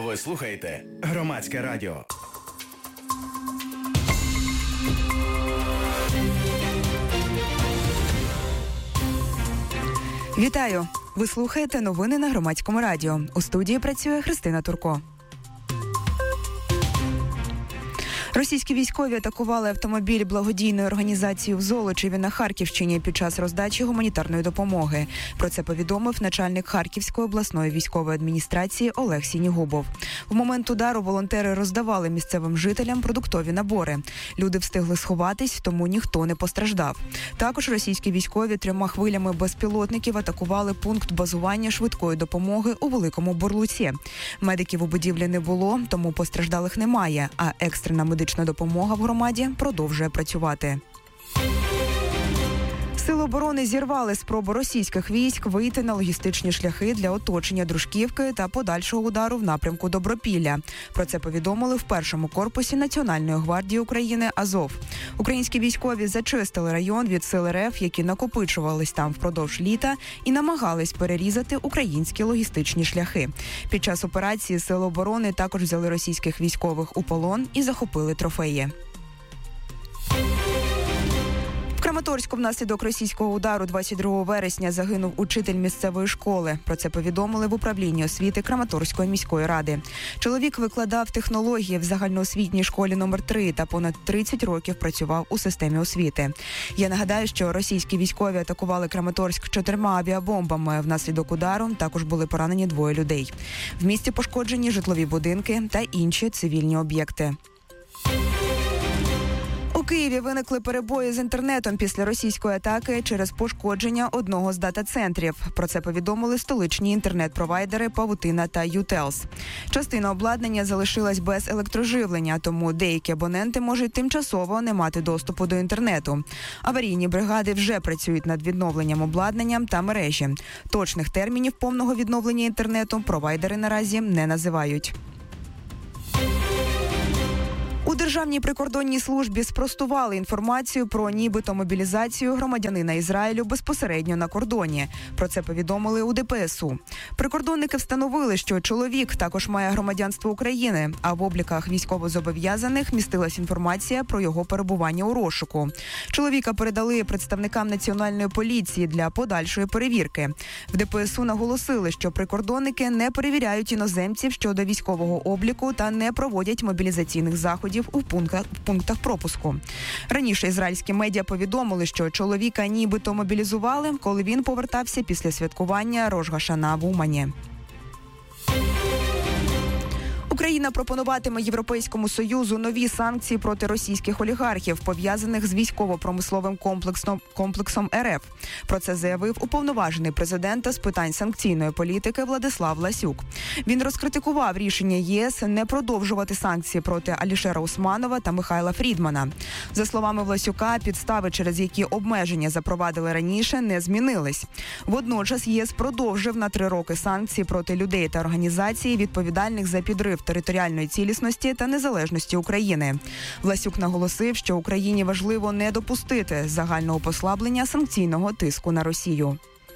Ви слухаєте Громадське радіо. Вітаю! Ви слухаєте новини на Громадському радіо. У студії працює Христина Турко. Російські військові атакували автомобіль благодійної організації в Золочеві на Харківщині під час роздачі гуманітарної допомоги. Про це повідомив начальник Харківської обласної військової адміністрації Олег Сінігубов. В момент удару волонтери роздавали місцевим жителям продуктові набори. Люди встигли сховатись, тому ніхто не постраждав. Також російські військові 3 хвилями безпілотників атакували пункт базування швидкої допомоги у Великому Бурлуці. Медиків у будівлі не було, тому постраждалих немає, а екстрена медична допомога в громаді продовжує працювати. Сили оборони зірвали спробу російських військ вийти на логістичні шляхи для оточення Дружківки та подальшого удару в напрямку Добропілля. Про це повідомили в першому корпусі Національної гвардії України «Азов». Українські військові зачистили район від сил РФ, які накопичувались там впродовж літа і намагались перерізати українські логістичні шляхи. Під час операції Сили оборони також взяли російських військових у полон і захопили трофеї. В Краматорську внаслідок російського удару 22 вересня загинув учитель місцевої школи. Про це повідомили в управлінні освіти Краматорської міської ради. Чоловік викладав технології в загальноосвітній школі номер 3 та понад 30 років працював у системі освіти. Я нагадаю, що російські військові атакували Краматорськ 4 авіабомбами. Внаслідок удару також були поранені 2 людей. В місті пошкоджені житлові будинки та інші цивільні об'єкти. У Києві виникли перебої з інтернетом після російської атаки через пошкодження одного з дата-центрів. Про це повідомили столичні інтернет-провайдери «Павутина» та «Ютелс». Частина обладнання залишилась без електроживлення, тому деякі абоненти можуть тимчасово не мати доступу до інтернету. Аварійні бригади вже працюють над відновленням обладнання та мережі. Точних термінів повного відновлення інтернету провайдери наразі не називають. У Державній прикордонній службі спростували інформацію про нібито мобілізацію громадянина Ізраїлю безпосередньо на кордоні. Про це повідомили у ДПСУ. Прикордонники встановили, що чоловік також має громадянство України, а в обліках військовозобов'язаних містилась інформація про його перебування у розшуку. Чоловіка передали представникам Національної поліції для подальшої перевірки. В ДПСУ наголосили, що прикордонники не перевіряють іноземців щодо військового обліку та не проводять мобілізаційних заходів у пунктах пропуску. Раніше ізраїльські медіа повідомили, що чоловіка нібито мобілізували, коли він повертався після святкування Рош га-Шана в Умані. Україна пропонуватиме Європейському Союзу нові санкції проти російських олігархів, пов'язаних з військово-промисловим комплексом РФ. Про це заявив уповноважений президента з питань санкційної політики Владислав Ласюк. Він розкритикував рішення ЄС не продовжувати санкції проти Алішера Усманова та Михайла Фрідмана. За словами Власюка, підстави, через які обмеження запровадили раніше, не змінились. Водночас ЄС продовжив на 3 роки санкції проти людей та організацій, відповідальних за підрив територіальної цілісності та незалежності України. Власюк наголосив, що Україні важливо не допустити загального послаблення санкційного тиску на Росію.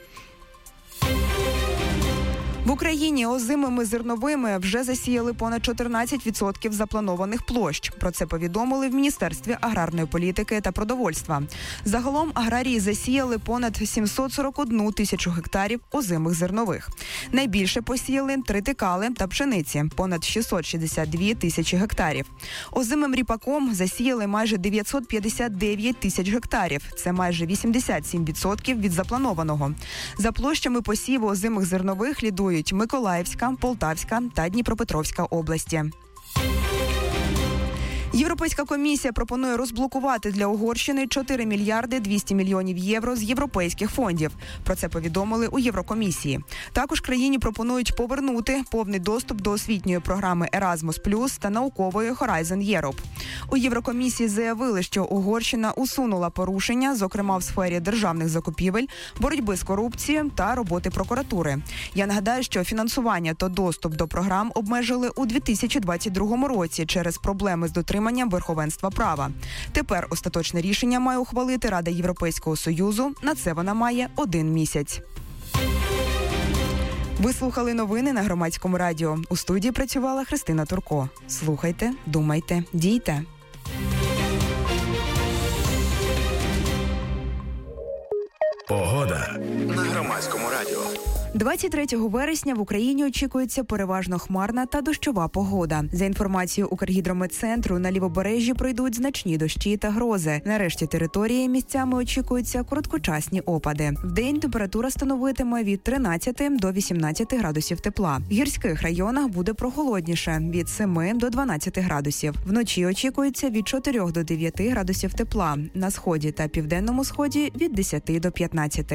В Україні озимими зерновими вже засіяли понад 14% запланованих площ. Про це повідомили в Міністерстві аграрної політики та продовольства. Загалом аграрії засіяли понад 741 тисячу гектарів озимих зернових. Найбільше посіяли тритикали та пшениці – понад 662 тисячі гектарів. Озимим ріпаком засіяли майже 959 тисяч гектарів. Це майже 87% від запланованого. За площами посіву озимих зернових лідують Миколаївська, Полтавська та Дніпропетровська області. Європейська комісія пропонує розблокувати для Угорщини 4 мільярди 200 мільйонів євро з європейських фондів. Про це повідомили у Єврокомісії. Також країні пропонують повернути повний доступ до освітньої програми Erasmus+ та наукової Horizon Europe. У Єврокомісії заявили, що Угорщина усунула порушення, зокрема в сфері державних закупівель, боротьби з корупцією та роботи прокуратури. Я нагадаю, що фінансування та доступ до програм обмежили у 2022 році через проблеми з дотриманням верховенства права. Тепер остаточне рішення має ухвалити Рада Європейського Союзу. На це вона має 1 місяць. Ви слухали новини на Громадському радіо. У студії працювала Христина Турко. Слухайте, думайте, дійте. Погода на Громадському радіо. 23 вересня в Україні очікується переважно хмарна та дощова погода. За інформацією Укргідрометцентру, на лівобережжі пройдуть значні дощі та грози. На решті території місцями очікуються короткочасні опади. Вдень температура становитиме від 13 до 18 градусів тепла. В гірських районах буде прохолодніше – від 7 до 12 градусів. Вночі очікується від 4 до 9 градусів тепла. На сході та південному сході – від 10 до 15.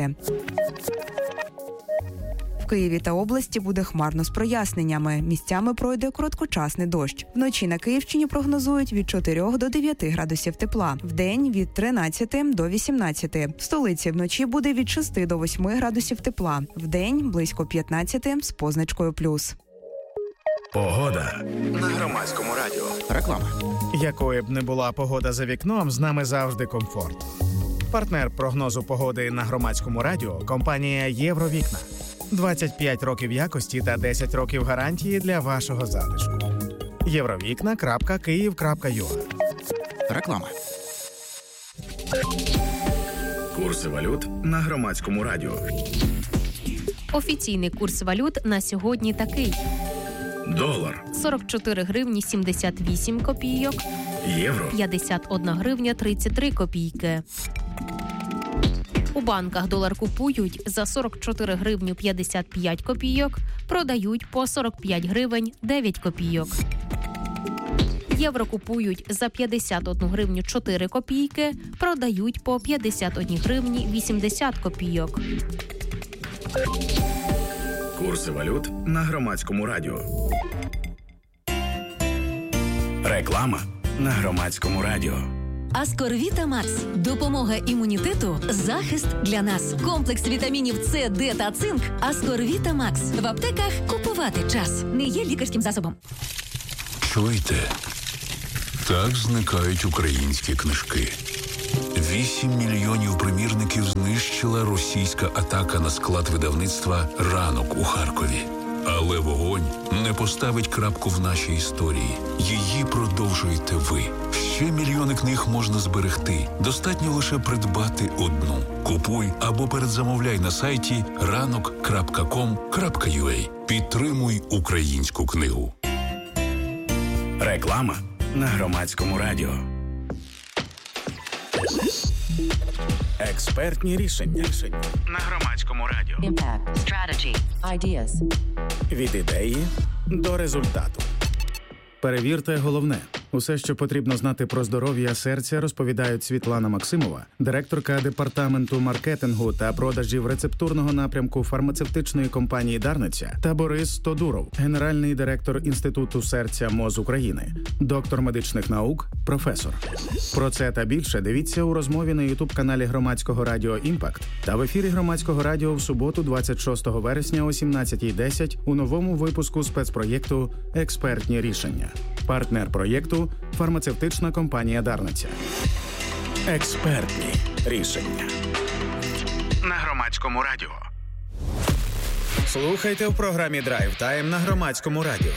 В Києві та області буде хмарно з проясненнями. Місцями пройде короткочасний дощ. Вночі на Київщині прогнозують від 4 до 9 градусів тепла. Вдень – від 13 до 18. В столиці вночі буде від 6 до 8 градусів тепла. Вдень – близько 15 з позначкою плюс. Погода на Громадському радіо. Реклама. Якою б не була погода за вікном, з нами завжди комфорт. Партнер прогнозу погоди на Громадському радіо – компанія «Євровікна». 25 років якості та 10 років гарантії для вашого затишку. Євровікна.Київ.ua. Реклама. Курси валют на Громадському радіо. Офіційний курс валют на сьогодні такий. Долар. 44 гривні 78 копійок. Євро. 51 гривня 33 копійки. У банках долар купують за 44 гривні 55 копійок, продають по 45 гривень 9 копійок. Євро купують за 51 гривню 4 копійки, продають по 51 гривні 80 копійок. Курси валют на Громадському радіо. Реклама на Громадському радіо. Аскорвіта Макс. Допомога імунітету, захист для нас. Комплекс вітамінів С, Д та цинк. Аскорвіта Макс. В аптеках купувати час. Не є лікарським засобом. Чуєте? Так зникають українські книжки. 8 мільйонів примірників знищила російська атака на склад видавництва «Ранок» у Харкові. Але вогонь не поставить крапку в нашій історії. Її продовжуєте ви. Ще мільйони книг можна зберегти. Достатньо лише придбати одну. Купуй або передзамовляй на сайті ranok.com.ua. Підтримуй українську книгу. Реклама на Громадському радіо. Експертні рішення на Громадському радіо. Impact, strategy, ideas. Від ідеї до результату. Перевірте головне. Усе, що потрібно знати про здоров'я серця, розповідають Світлана Максимова, директорка департаменту маркетингу та продажів рецептурного напрямку фармацевтичної компанії «Дарниця», та Борис Тодуров, генеральний директор Інституту серця МОЗ України, доктор медичних наук, професор. Про це та більше дивіться у розмові на ютуб-каналі Громадського радіо «Імпакт» та в ефірі Громадського радіо в суботу 26 вересня о 17:10 у новому випуску спецпроєкту «Експертні рішення». Партнер проєкту – фармацевтична компанія «Дарниця». Експертні рішення на Громадському радіо. Слухайте в програмі «Драйв Тайм» на Громадському радіо.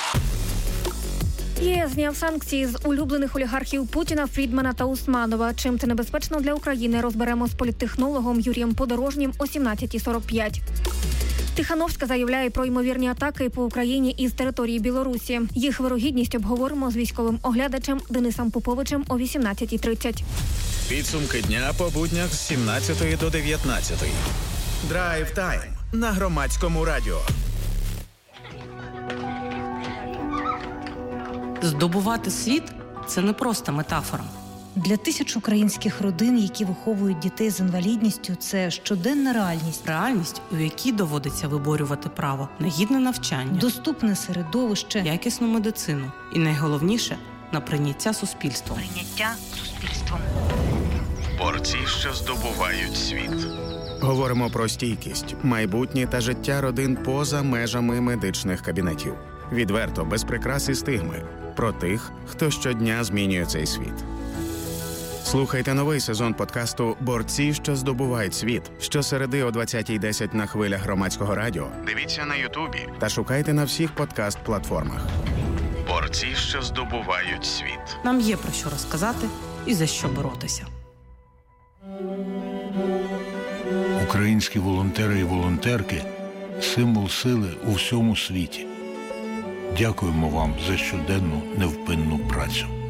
ЄС зняв санкції з улюблених олігархів Путіна, Фрідмана та Усманова. Чим це небезпечно для України, розберемо з політтехнологом Юрієм Подорожнім о 17:45. Тихановська заявляє про ймовірні атаки по Україні із території Білорусі. Їх вирогідність обговоримо з військовим оглядачем Денисом Поповичем о 18:30. Підсумки дня по буднях з 17 до 19. Драйв Тайм на Громадському радіо. Здобувати світ – це не просто метафора. Для тисяч українських родин, які виховують дітей з інвалідністю, це щоденна реальність. Реальність, у якій доводиться виборювати право на гідне навчання, доступне середовище, якісну медицину і, найголовніше, на прийняття суспільством. Борці, що здобувають світ. Говоримо про стійкість, майбутнє та життя родин поза межами медичних кабінетів. Відверто, без прикрас і стигми. Про тих, хто щодня змінює цей світ. Слухайте новий сезон подкасту «Борці, що здобувають світ» щосереди о 20:10 на хвилях Громадського радіо. Дивіться на Ютубі та шукайте на всіх подкаст-платформах. «Борці, що здобувають світ». Нам є про що розказати і за що боротися. Українські волонтери і волонтерки – символ сили у всьому світі. Дякуємо вам за щоденну невпинну працю.